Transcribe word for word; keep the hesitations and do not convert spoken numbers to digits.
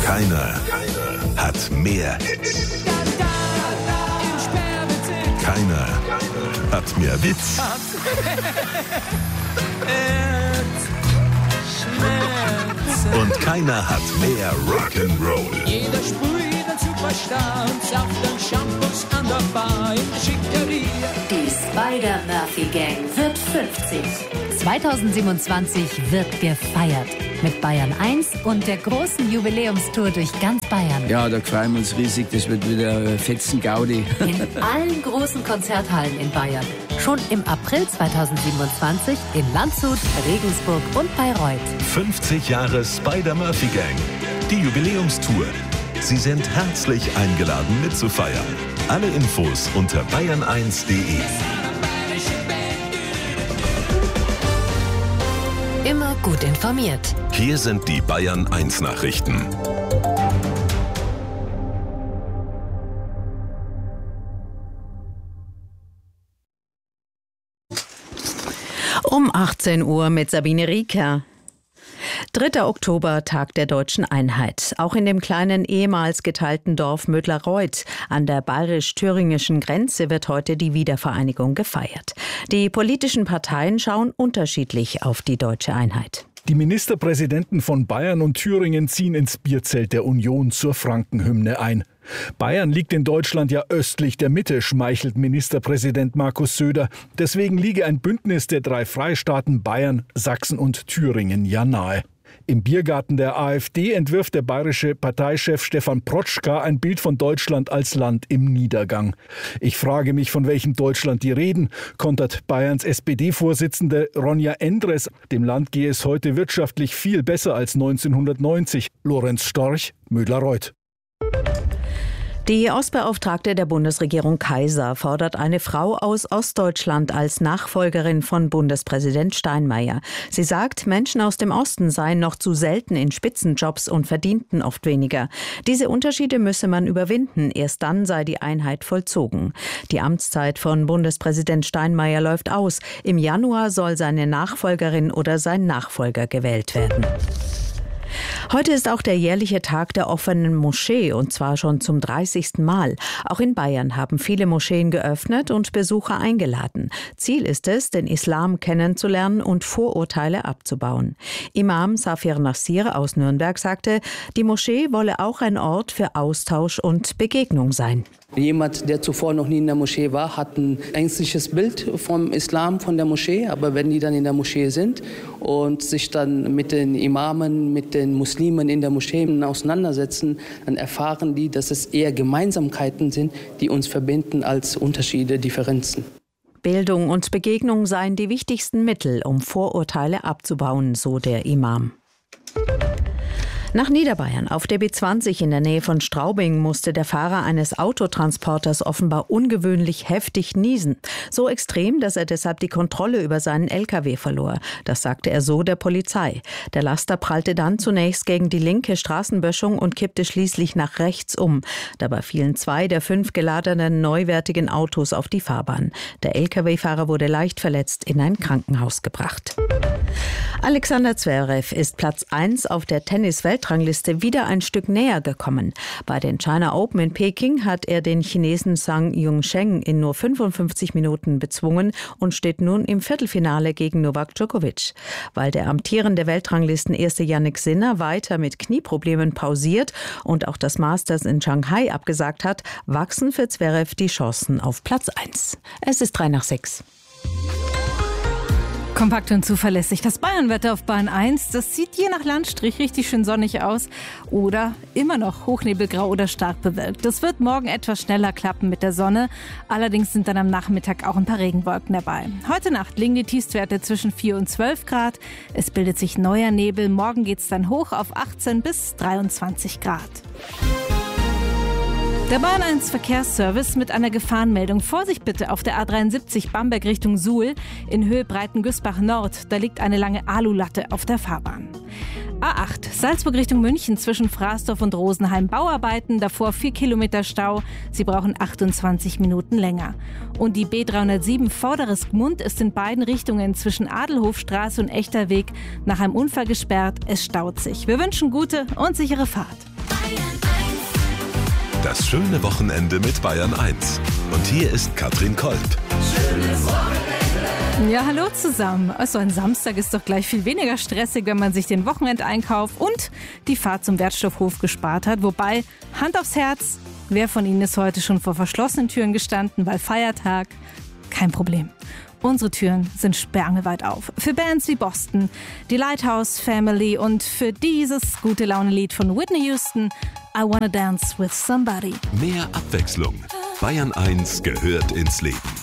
Keiner, keiner hat mehr Hits. Keiner hat mehr Witz. Und keiner hat mehr Rock'n'Roll. Jeder sprüht ein Superstar und Saft und Shampoos an der Bar in der Schickeria. Die Spider-Murphy-Gang wird fünfzig. zweitausendsiebenundzwanzig wird gefeiert. Mit Bayern eins und der großen Jubiläumstour durch ganz Bayern. Ja, da freuen wir uns riesig. Das wird wieder fetzen Gaudi. In allen großen Konzerthallen in Bayern. Schon im April zweitausendsiebenundzwanzig in Landshut, Regensburg und Bayreuth. fünfzig Jahre Spider-Murphy-Gang. Die Jubiläumstour. Sie sind herzlich eingeladen mitzufeiern. Alle Infos unter bayern eins punkt de. Immer gut informiert. Hier sind die Bayern eins Nachrichten. Um achtzehn Uhr mit Sabine Rieker. dritter Oktober, Tag der Deutschen Einheit. Auch in dem kleinen ehemals geteilten Dorf Mödlareuth an der bayerisch-thüringischen Grenze wird heute die Wiedervereinigung gefeiert. Die politischen Parteien schauen unterschiedlich auf die deutsche Einheit. Die Ministerpräsidenten von Bayern und Thüringen ziehen ins Bierzelt der Union zur Frankenhymne ein. Bayern liegt in Deutschland ja östlich der Mitte, schmeichelt Ministerpräsident Markus Söder. Deswegen liege ein Bündnis der drei Freistaaten Bayern, Sachsen und Thüringen ja nahe. Im Biergarten der AfD entwirft der bayerische Parteichef Stefan Protschka ein Bild von Deutschland als Land im Niedergang. Ich frage mich, von welchem Deutschland die reden, kontert Bayerns S P D-Vorsitzende Ronja Endres. Dem Land gehe es heute wirtschaftlich viel besser als neunzehnhundertneunzig. Lorenz Storch, Mödlareuth. Die Ostbeauftragte der Bundesregierung Kaiser fordert eine Frau aus Ostdeutschland als Nachfolgerin von Bundespräsident Steinmeier. Sie sagt, Menschen aus dem Osten seien noch zu selten in Spitzenjobs und verdienten oft weniger. Diese Unterschiede müsse man überwinden, erst dann sei die Einheit vollzogen. Die Amtszeit von Bundespräsident Steinmeier läuft aus. Im Januar soll seine Nachfolgerin oder sein Nachfolger gewählt werden. Heute ist auch der jährliche Tag der offenen Moschee und zwar schon zum dreißigsten Mal. Auch in Bayern haben viele Moscheen geöffnet und Besucher eingeladen. Ziel ist es, den Islam kennenzulernen und Vorurteile abzubauen. Imam Safir Nassir aus Nürnberg sagte, die Moschee wolle auch ein Ort für Austausch und Begegnung sein. Jemand, der zuvor noch nie in der Moschee war, hat ein ängstliches Bild vom Islam, von der Moschee. Aber wenn die dann in der Moschee sind und sich dann mit den Imamen, mit den Muslimen in der Moschee auseinandersetzen, dann erfahren die, dass es eher Gemeinsamkeiten sind, die uns verbinden, als Unterschiede, Differenzen. Bildung und Begegnung seien die wichtigsten Mittel, um Vorurteile abzubauen, so der Imam. Nach Niederbayern. Auf der B zwanzig in der Nähe von Straubing musste der Fahrer eines Autotransporters offenbar ungewöhnlich heftig niesen. So extrem, dass er deshalb die Kontrolle über seinen L K W verlor. Das sagte er so der Polizei. Der Laster prallte dann zunächst gegen die linke Straßenböschung und kippte schließlich nach rechts um. Dabei fielen zwei der fünf geladenen neuwertigen Autos auf die Fahrbahn. Der L K W-Fahrer wurde leicht verletzt in ein Krankenhaus gebracht. Alexander Zverev ist Platz eins auf der Tennis-Weltrangliste wieder ein Stück näher gekommen. Bei den China Open in Peking hat er den Chinesen Zhang Yongcheng in nur fünfundfünfzig Minuten bezwungen und steht nun im Viertelfinale gegen Novak Djokovic. Weil der amtierende Weltranglistenerste Jannik Sinner weiter mit Knieproblemen pausiert und auch das Masters in Shanghai abgesagt hat, wachsen für Zverev die Chancen auf Platz eins. Es ist drei nach sechs. Kompakt und zuverlässig. Das Bayernwetter auf Bahn eins, das sieht je nach Landstrich richtig schön sonnig aus oder immer noch hochnebelgrau oder stark bewölkt. Das wird morgen etwas schneller klappen mit der Sonne. Allerdings sind dann am Nachmittag auch ein paar Regenwolken dabei. Heute Nacht liegen die Tiefstwerte zwischen vier und zwölf Grad. Es bildet sich neuer Nebel. Morgen geht es dann hoch auf achtzehn bis dreiundzwanzig Grad. Der Bahn eins Verkehrsservice mit einer Gefahrenmeldung. Vorsicht bitte auf der A dreiundsiebzig Bamberg Richtung Suhl in Höhe Breitengüßbach Nord. Da liegt eine lange Alulatte auf der Fahrbahn. A acht Salzburg Richtung München zwischen Fraßdorf und Rosenheim. Bauarbeiten, davor vier Kilometer Stau. Sie brauchen achtundzwanzig Minuten länger. Und die B dreihundertsieben Vorderes Gmund ist in beiden Richtungen zwischen Adelhofstraße und Echterweg nach einem Unfall gesperrt. Es staut sich. Wir wünschen gute und sichere Fahrt. Das schöne Wochenende mit Bayern eins. Und hier ist Katrin Kolb. Ja, hallo zusammen. Also ein Samstag ist doch gleich viel weniger stressig, wenn man sich den Wochenendeinkauf und die Fahrt zum Wertstoffhof gespart hat. Wobei, Hand aufs Herz, wer von Ihnen ist heute schon vor verschlossenen Türen gestanden, weil Feiertag? Kein Problem. Unsere Türen sind sperrangelweit auf. Für Bands wie Boston, die Lighthouse Family und für dieses gute Laune-Lied von Whitney Houston, I Wanna Dance with Somebody. Mehr Abwechslung. Bayern eins gehört ins Leben.